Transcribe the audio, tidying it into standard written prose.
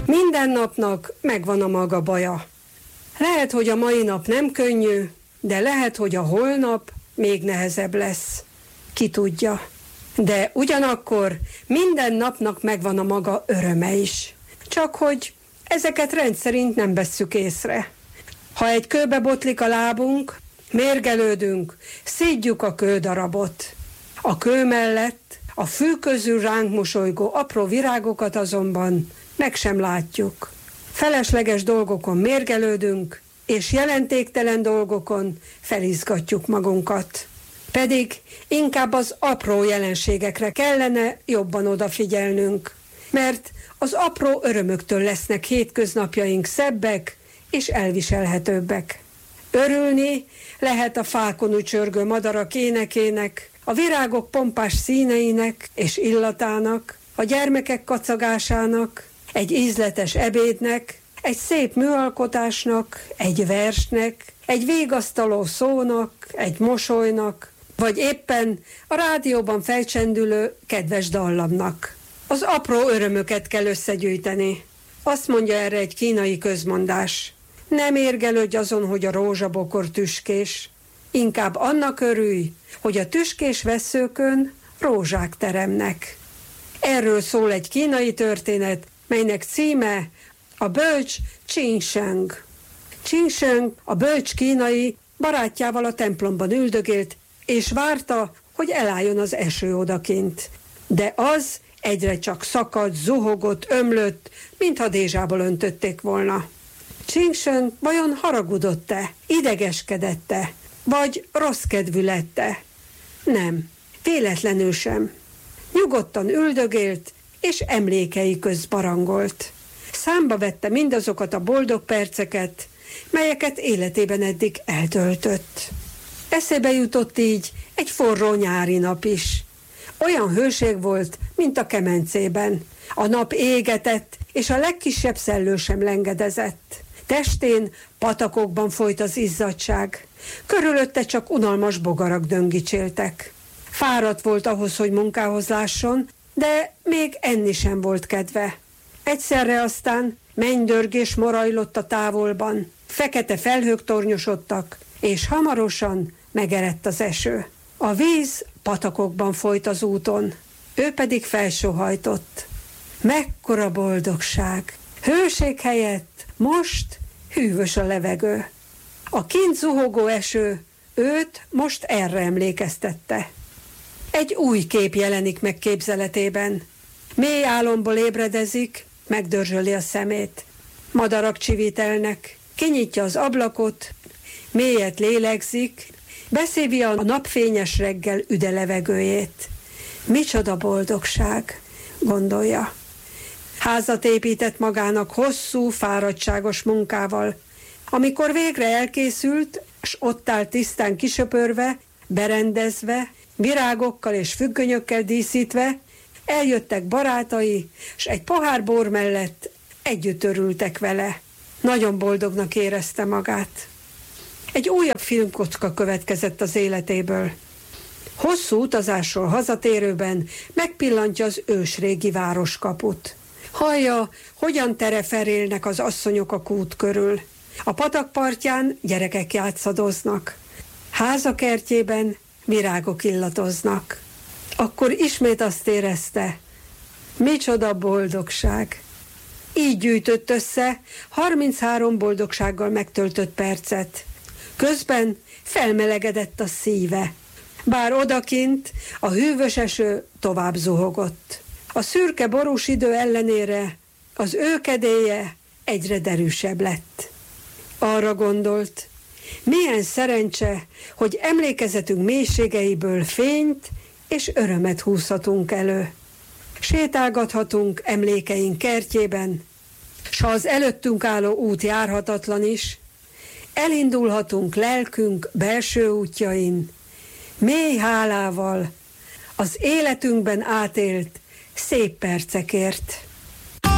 Minden napnak megvan a maga baja. Lehet, hogy a mai nap nem könnyű, de lehet, hogy a holnap még nehezebb lesz. Ki tudja. De ugyanakkor minden napnak megvan a maga öröme is. Csak hogy ezeket rendszerint nem vesszük észre. Ha egy kőbe botlik a lábunk, mérgelődünk, szídjuk a kődarabot. A kő mellett a fű közül ránk mosolygó apró virágokat azonban meg sem látjuk. Felesleges dolgokon mérgelődünk, és jelentéktelen dolgokon felizgatjuk magunkat. Pedig inkább az apró jelenségekre kellene jobban odafigyelnünk, mert az apró örömöktől lesznek hétköznapjaink szebbek és elviselhetőbbek. Örülni lehet a fákon ücsörgő madarak énekének, a virágok pompás színeinek és illatának, a gyermekek kacagásának, egy ízletes ebédnek, egy szép műalkotásnak, egy versnek, egy végasztaló szónak, egy mosolynak, vagy éppen a rádióban felcsendülő kedves dallamnak. Az apró örömöket kell összegyűjteni. Azt mondja erre egy kínai közmondás. Nem érgelődj azon, hogy a rózsabokor tüskés, inkább annak örülj, hogy a tüskés vesszőkön rózsák teremnek. Erről szól egy kínai történet, melynek címe a bölcs Qin-sheng. Qin-sheng, a bölcs kínai, barátjával a templomban üldögélt, és várta, hogy elálljon az eső odakint. De az egyre csak szakadt, zuhogott, ömlött, mintha dézsából öntötték volna. Qin-sheng vajon haragudott-e, idegeskedett-e, vagy rossz kedvű lett-e? Nem, véletlenül sem. Nyugodtan üldögélt, és emlékei közt barangolt. Számba vette mindazokat a boldog perceket, melyeket életében eddig eltöltött. Eszébe jutott így egy forró nyári nap is. Olyan hőség volt, mint a kemencében. A nap égetett, és a legkisebb szellő sem lengedezett. Testén patakokban folyt az izzadság. Körülötte csak unalmas bogarak döngicséltek. Fáradt volt ahhoz, hogy munkához lásson, de még enni sem volt kedve. Egyszerre aztán mennydörgés morajlott a távolban, fekete felhők tornyosodtak, és hamarosan megerett az eső. A víz patakokban folyt az úton, ő pedig felsóhajtott. Mekkora boldogság! Hőség helyett most hűvös a levegő. A kint zuhogó eső őt most erre emlékeztette. Egy új kép jelenik meg képzeletében. Mély álomból ébredezik, megdörzsöli a szemét. Madarak csivítelnek, kinyitja az ablakot, mélyet lélegzik, beszívja a napfényes reggel üde levegőjét. Micsoda boldogság, gondolja. Házat épített magának hosszú, fáradtságos munkával. Amikor végre elkészült, s ott áll tisztán kisöpörve, berendezve, virágokkal és függönyökkel díszítve, eljöttek barátai, s egy pohár bor mellett együtt örültek vele. Nagyon boldognak érezte magát. Egy újabb filmkocka következett az életéből. Hosszú utazásról hazatérőben megpillantja az ősrégi városkaput. Hallja, hogyan tereferélnek az asszonyok a kút körül. A patak partján gyerekek játszadoznak. Háza kertjében virágok illatoznak. Akkor ismét azt érezte, micsoda boldogság. Így gyűjtött össze 33 boldogsággal megtöltött percet. Közben felmelegedett a szíve. Bár odakint a hűvös eső tovább zuhogott. A szürke borús idő ellenére az ő kedélye egyre derűsebb lett. Arra gondolt, milyen szerencse, hogy emlékezetünk mélységeiből fényt és örömet húzhatunk elő. Sétálgathatunk emlékeink kertjében, s ha az előttünk álló út járhatatlan is, elindulhatunk lelkünk belső útjain, mély hálával az életünkben átélt szép percekért.